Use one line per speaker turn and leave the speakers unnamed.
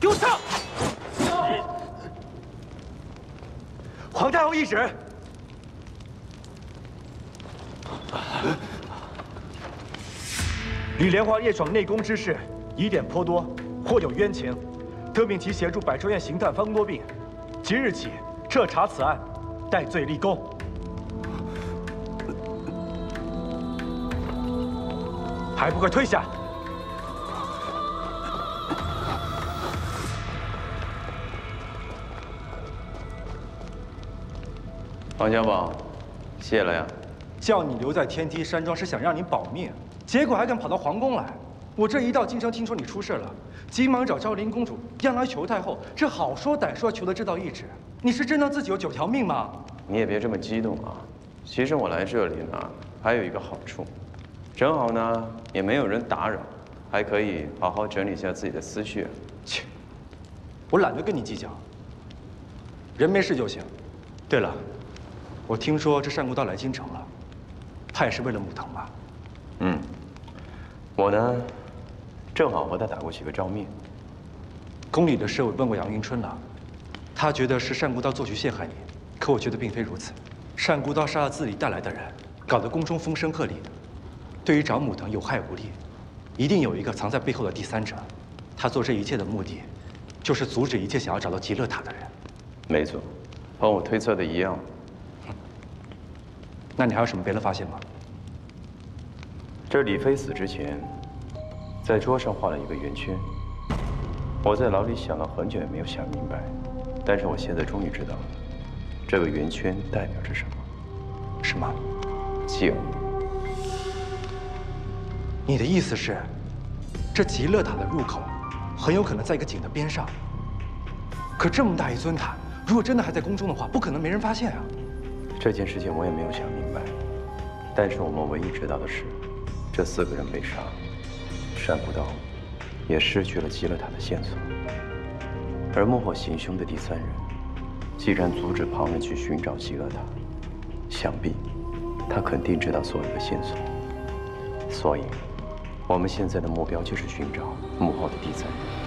给我上！皇太后懿旨。李莲花夜闯内宫之事，疑点颇多，或有冤情，特命其协助百寿院刑探方多病，即日起彻查此案，戴罪立功。还不快退下！
王家宝，谢了呀。
叫你留在天梯山庄是想让你保命，结果还敢跑到皇宫来。我这一到京城，听说你出事了，急忙找昭陵公主央来求太后。这好说歹说求得这道懿旨，你是真当自己有9条命吗？
你也别这么激动啊。其实我来这里呢，还有一个好处，正好呢也没有人打扰，还可以好好整理一下自己的思绪。
切，我懒得跟你计较，人没事就行。对了，我听说这单孤刀来京城了，他也是为了母腾吧？
嗯，我呢，正好和他打过几个照面。
宫里的侍卫问过杨云春了，他觉得是单孤刀做局陷害你，可我觉得并非如此。单孤刀杀了自己带来的人，搞得宫中风声鹤唳的，对于找母腾有害无利，一定有一个藏在背后的第三者。他做这一切的目的，就是阻止一切想要找到极乐塔的人。
没错，和我推测的一样。
那你还有什么别的发现吗？
这李飞死之前，在桌上画了一个圆圈。我在牢里想了很久也没有想明白，但是我现在终于知道了，这个圆圈代表着什么？
什么？
井。
你的意思是，这极乐塔的入口很有可能在一个井的边上。可这么大一尊塔，如果真的还在宫中的话，不可能没人发现啊。
这件事情我也没有想明白，但是我们唯一知道的是，这4个人被杀，单孤刀也失去了极乐塔的线索，而幕后行凶的第3人，既然阻止旁人去寻找极乐塔，想必他肯定知道所有的线索，所以，我们现在的目标就是寻找幕后的第3人。